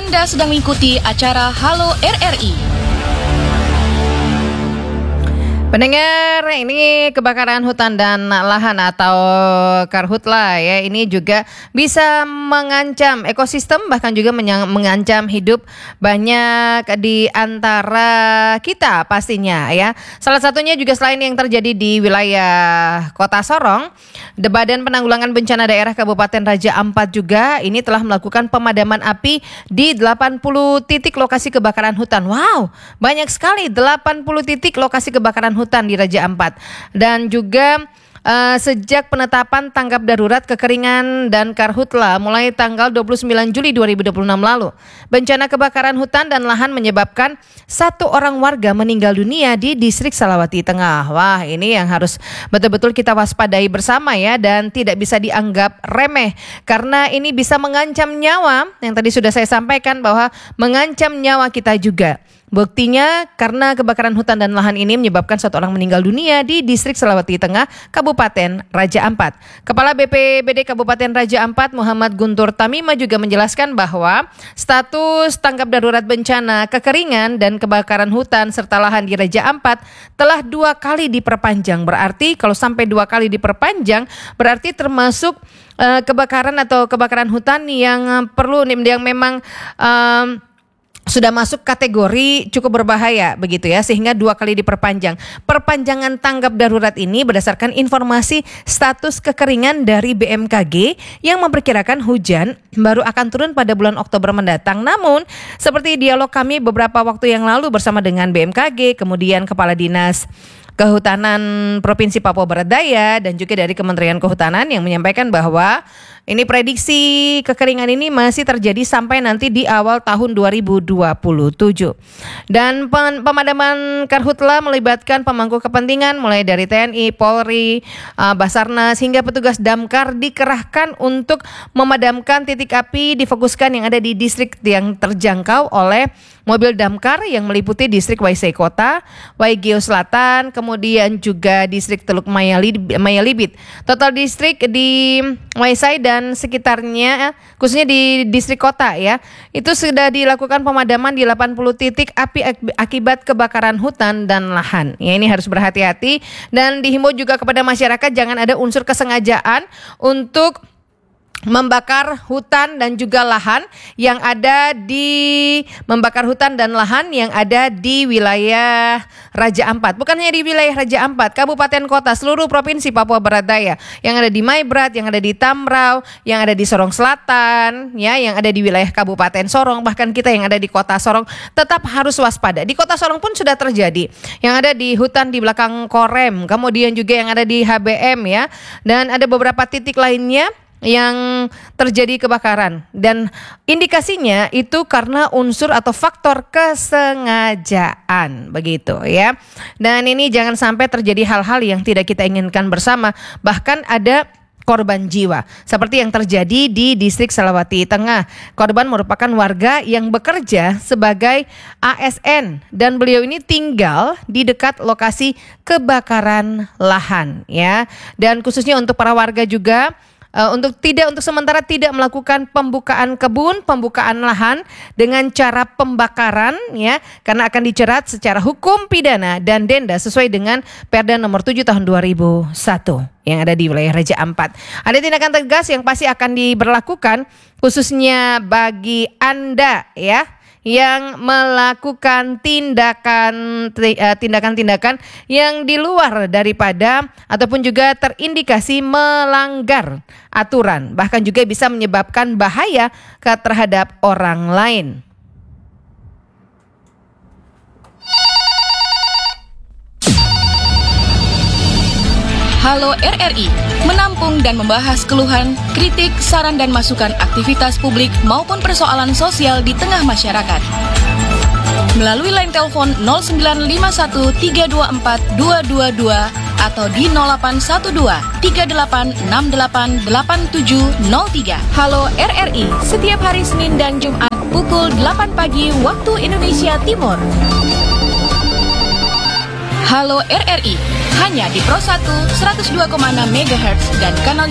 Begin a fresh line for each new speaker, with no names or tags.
Anda sedang mengikuti acara Halo RRI.
Pendengar, ini kebakaran hutan dan lahan atau karhutla ya, ini juga bisa mengancam ekosistem, bahkan juga mengancam hidup banyak di antara kita pastinya ya. Salah satunya juga selain yang terjadi di wilayah Kota Sorong, Badan Penanggulangan Bencana Daerah Kabupaten Raja Ampat juga ini telah melakukan pemadaman api di 80 titik lokasi kebakaran hutan. Wow, banyak sekali 80 titik lokasi kebakaran hutan di Raja Ampat. Dan juga sejak penetapan tanggap darurat kekeringan dan karhutla mulai tanggal 29 Juli 2026 lalu, bencana kebakaran hutan dan lahan menyebabkan 1 orang warga meninggal dunia di distrik Salawati Tengah. Wah, ini yang harus betul-betul kita waspadai bersama ya, dan tidak bisa dianggap remeh karena ini bisa mengancam nyawa, yang tadi sudah saya sampaikan bahwa mengancam nyawa kita juga. Buktinya karena kebakaran hutan dan lahan ini menyebabkan 1 orang meninggal dunia di distrik Salawati Tengah, Kabupaten Raja Ampat. Kepala BPBD Kabupaten Raja Ampat, Muhammad Guntur Tamima juga menjelaskan bahwa status tanggap darurat bencana kekeringan dan kebakaran hutan serta lahan di Raja Ampat telah 2 kali diperpanjang. Berarti kalau sampai 2 kali diperpanjang berarti termasuk kebakaran atau kebakaran hutan yang memang sudah masuk kategori cukup berbahaya begitu ya, sehingga 2 kali diperpanjang. Perpanjangan tanggap darurat ini berdasarkan informasi status kekeringan dari BMKG yang memperkirakan hujan baru akan turun pada bulan Oktober mendatang. Namun seperti dialog kami beberapa waktu yang lalu bersama dengan BMKG, kemudian Kepala Dinas Kehutanan Provinsi Papua Barat Daya dan juga dari Kementerian Kehutanan yang menyampaikan bahwa ini prediksi kekeringan ini masih terjadi sampai nanti di awal tahun 2027. Dan pemadaman karhutla melibatkan pemangku kepentingan mulai dari TNI, Polri, Basarnas hingga petugas damkar dikerahkan untuk memadamkan titik api difokuskan yang ada di distrik yang terjangkau oleh mobil damkar yang meliputi distrik Waisai Kota, Waigeo Selatan, kemudian juga distrik Teluk Mayalibit. Total distrik di Waisai dan sekitarnya, khususnya di distrik kota ya, itu sudah dilakukan pemadaman di 80 titik api akibat kebakaran hutan dan lahan. Ya, ini harus berhati-hati dan dihimbau juga kepada masyarakat jangan ada unsur kesengajaan untuk membakar hutan dan juga lahan yang ada di wilayah Raja Ampat. Bukan hanya di wilayah Raja Ampat, kabupaten kota seluruh provinsi Papua Barat Daya, yang ada di Maibrat, yang ada di Tamrau, yang ada di Sorong Selatan, ya, yang ada di wilayah Kabupaten Sorong, bahkan kita yang ada di Kota Sorong tetap harus waspada. Di Kota Sorong pun sudah terjadi, yang ada di hutan di belakang Korem, kemudian juga yang ada di HBM ya, dan ada beberapa titik lainnya yang terjadi kebakaran, dan indikasinya itu karena unsur atau faktor kesengajaan begitu ya. Dan ini jangan sampai terjadi hal-hal yang tidak kita inginkan bersama, bahkan ada korban jiwa seperti yang terjadi di distrik Salawati Tengah. Korban merupakan warga yang bekerja sebagai ASN dan beliau ini tinggal di dekat lokasi kebakaran lahan ya. Dan khususnya untuk para warga juga untuk sementara tidak melakukan pembukaan kebun, pembukaan lahan dengan cara pembakaran ya, karena akan dijerat secara hukum pidana dan denda sesuai dengan Perda nomor 7 tahun 2001 yang ada di wilayah Raja Ampat. Ada tindakan tegas yang pasti akan diberlakukan khususnya bagi Anda ya yang melakukan tindakan-tindakan yang di luar daripada ataupun juga terindikasi melanggar aturan, bahkan juga bisa menyebabkan bahaya terhadap orang lain.
Halo RRI, menampung dan membahas keluhan, kritik, saran dan masukan aktivitas publik maupun persoalan sosial di tengah masyarakat. Melalui line telepon 0951324222 atau di 081238688703. Halo RRI, setiap hari Senin dan Jumat pukul 8 pagi waktu Indonesia Timur. Halo RRI, hanya di Pro 1 102,6 MHz dan kanal